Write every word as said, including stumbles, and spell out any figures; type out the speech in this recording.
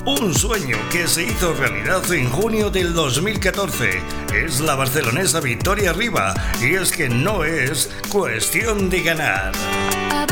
Un sueño que se hizo realidad en junio del dos mil catorce. Es la barcelonesa Victoria Riva y es que no es cuestión de ganar.